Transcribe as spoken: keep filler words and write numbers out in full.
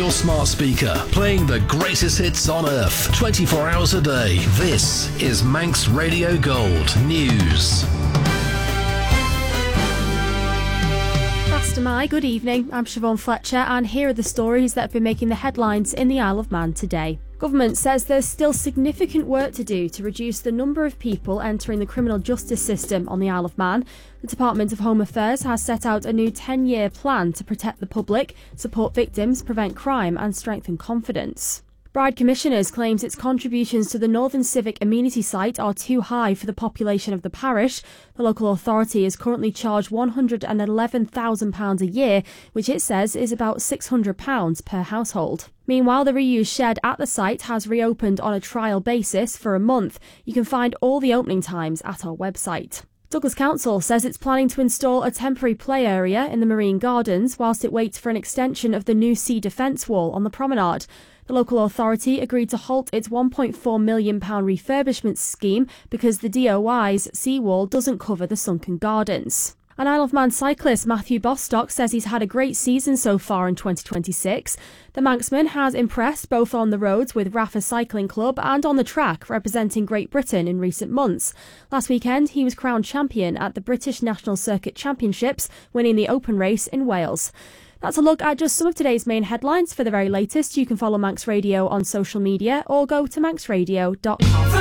your smart speaker, playing the greatest hits on earth, twenty-four hours a day. This is Manx Radio Gold News. Faster My, good evening. I'm Siobhan Fletcher, and here are the stories that have been making the headlines in the Isle of Man today. Government says there's still significant work to do to reduce the number of people entering the criminal justice system on the Isle of Man. The Department of Home Affairs has set out a new ten-year plan to protect the public, support victims, prevent crime and strengthen confidence. Bride Commissioners claims its contributions to the Northern Civic Amenity site are too high for the population of the parish. The local authority is currently charged one hundred eleven thousand pounds a year, which it says is about six hundred pounds per household. Meanwhile, the reused shed at the site has reopened on a trial basis for a month. You can find all the opening times at our website. Douglas Council says it's planning to install a temporary play area in the Marine Gardens whilst it waits for an extension of the new sea defence wall on the promenade. The local authority agreed to halt its one point four million pounds refurbishment scheme because the D O I's seawall doesn't cover the sunken gardens. An Isle of Man cyclist, Matthew Bostock, says he's had a great season so far in twenty twenty-six. The Manxman has impressed both on the roads with Rafa Cycling Club and on the track, representing Great Britain in recent months. Last weekend, he was crowned champion at the British National Circuit Championships, winning the open race in Wales. That's a look at just some of today's main headlines. For the very latest, you can follow Manx Radio on social media or go to manx radio dot com.